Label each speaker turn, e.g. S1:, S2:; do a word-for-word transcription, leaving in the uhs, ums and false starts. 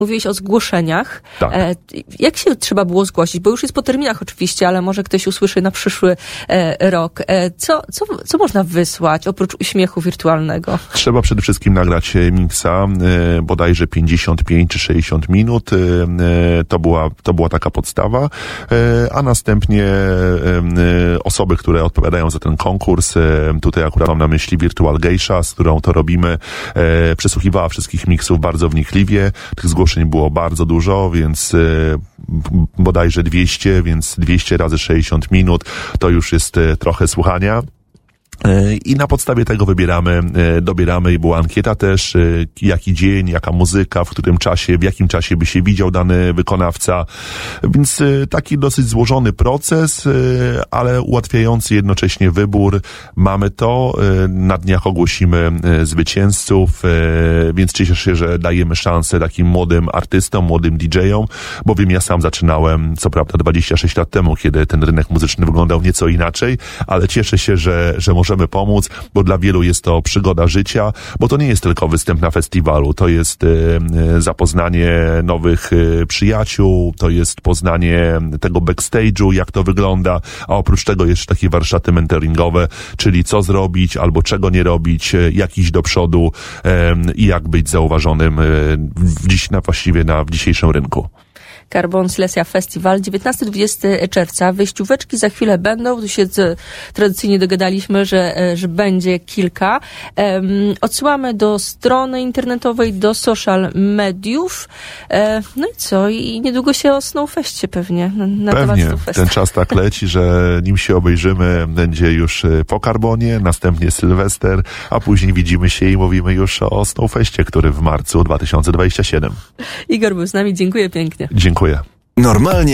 S1: Mówiłeś o zgłoszeniach.
S2: Tak.
S1: E, jak się trzeba było zgłosić? Bo już jest po terminach oczywiście, ale może ktoś usłyszy na przyszły e, rok. E, co, co, co można wysłać oprócz uśmiechu wirtualnego?
S2: Trzeba przede wszystkim nagrać miksa, e, bodajże pięćdziesiąt pięć czy sześćdziesiąt minut. E, to była, to była taka podstawa. E, a następnie e, osoby, które odpowiadają za ten konkurs, e, tutaj akurat mam na myśli Virtual Geisha, z którą to robimy, e, przesłuchiwała wszystkich miksów bardzo wnikliwie. Tych zgłoszeń było bardzo dużo, więc y, bodajże dwieście, więc dwieście razy sześćdziesiąt minut to już jest y, trochę słuchania. I na podstawie tego wybieramy, dobieramy i była ankieta też, jaki dzień, jaka muzyka, w którym czasie, w jakim czasie by się widział dany wykonawca. Więc taki dosyć złożony proces, ale ułatwiający jednocześnie wybór. Mamy to, na dniach ogłosimy zwycięzców, więc cieszę się, że dajemy szansę takim młodym artystom, młodym didżejom, bowiem ja sam zaczynałem, co prawda dwadzieścia sześć lat temu, kiedy ten rynek muzyczny wyglądał nieco inaczej, ale cieszę się, że, że może możemy pomóc, bo dla wielu jest to przygoda życia, bo to nie jest tylko występ na festiwalu, to jest y, zapoznanie nowych y, przyjaciół, to jest poznanie tego backstage'u, jak to wygląda, a oprócz tego jeszcze takie warsztaty mentoringowe, czyli co zrobić albo czego nie robić, y, jak iść do przodu y, i jak być zauważonym y, w dziś, na, właściwie na, w dzisiejszym rynku.
S1: Carbon Silesia Festival, dziewiętnastego do dwudziestego czerwca. Wyjścióweczki za chwilę będą. Tu się z, tradycyjnie dogadaliśmy, że, że będzie kilka. Um, odsyłamy do strony internetowej, do social mediów. E, no i co? I niedługo się o Snowfestie pewnie. Na
S2: pewnie.
S1: Temat
S2: Ten czas tak leci, że nim się obejrzymy, będzie już po Carbonie, następnie Sylwester, a później widzimy się i mówimy już o Snowfestie, który w marcu dwa tysiące dwudziestym siódmym.
S1: Igor był z nami. Dziękuję pięknie.
S2: Dziękuję.
S3: Normalnie